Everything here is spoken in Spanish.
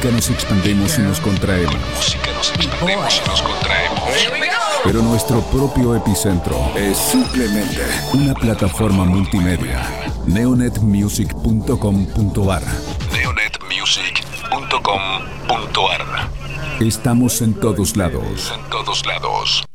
música nos expandemos y nos contraemos. Pero nuestro propio epicentro es simplemente una plataforma multimedia. Neonetmusic.com.ar. Neonetmusic.com.ar. Estamos en todos lados.